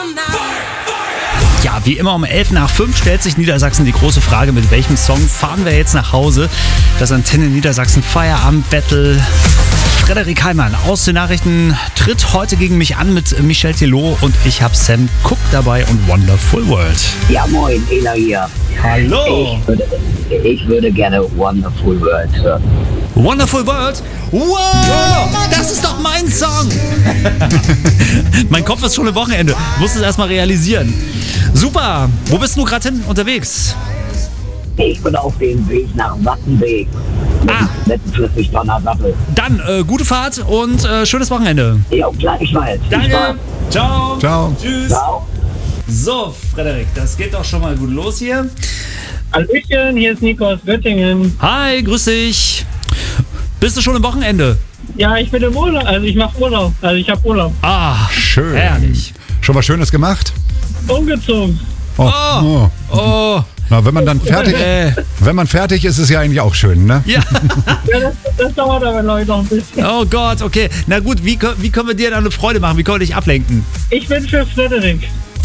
Ja, wie immer um 11:05 stellt sich Niedersachsen die große Frage, mit welchem Song fahren wir jetzt nach Hause? Das Antenne Niedersachsen Feierabend-Battle. Frederik Heimann aus den Nachrichten tritt heute gegen mich an mit Michel Telot und ich habe Sam Cooke dabei und Wonderful World. Ja, moin, Ela hier. Hallo! Ich würde gerne Wonderful World hören. Wonderful World? Wow! Das ist doch mein Song! Mein Kopf ist schon im Wochenende. Muss es erstmal realisieren. Super! Wo bist du gerade hin unterwegs? Ich bin auf dem Weg nach Wattenweg. Mit 40 Tonner Sattel. Dann gute Fahrt und schönes Wochenende. Ja, gleichfalls. Danke! Ciao! Ciao. Tschüss! Ciao. So, Frederik, das geht doch schon mal gut los hier. Hallöchen, hier ist Nico aus Göttingen. Hi, grüß dich. Bist du schon im Wochenende? Ja, ich bin im Urlaub, also ich mache Urlaub, also ich habe Urlaub. Ah, Schön. herrlich. Schon was Schönes gemacht? Umgezogen. Oh. Oh, Na, wenn man dann fertig ist, ist es ja eigentlich auch schön, ne? ja. Ja, das dauert aber Leute noch ein bisschen. Oh Gott, okay. Na gut, wie können wir dir dann eine Freude machen? Wie können wir dich ablenken? Ich bin für Frederik.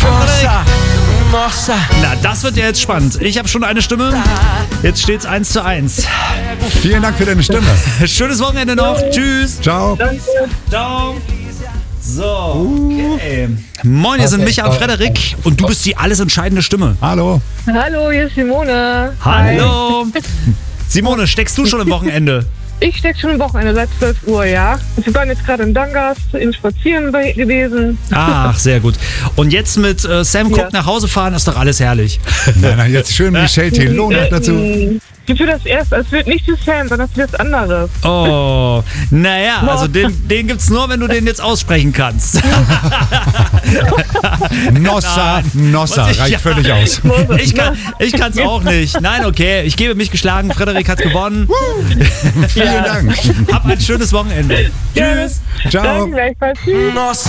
Na, das wird ja jetzt spannend. Ich habe schon eine Stimme. Jetzt steht's 1:1. Vielen Dank für deine Stimme. Schönes Wochenende noch. Tschüss. Ciao. Danke. Ciao. So, okay. Moin, hier sind Micha und Frederik und du bist die alles entscheidende Stimme. Hallo. Hallo, hier ist Simone. Hallo. Simone, steckst du schon im Wochenende? Ich stecke schon am Wochenende seit 12 Uhr, ja. Wir waren jetzt gerade in Dangas in Spazieren gewesen. Ach, sehr gut. Und jetzt mit Sam Cooke nach Hause fahren, ist doch alles herrlich. Na, jetzt schön Michel Telot noch dazu. Für das erste, es wird nicht für Sam, sondern für das andere. Oh, naja, also den gibt's nur, wenn du den jetzt aussprechen kannst. Nossa, Was reicht völlig aus. Ich kann's auch nicht. Nein, okay, ich gebe mich geschlagen. Frederik hat gewonnen. Vielen Dank. Hab ein schönes Wochenende. Tschüss. Ciao. Dann gleichfalls. Tschüss.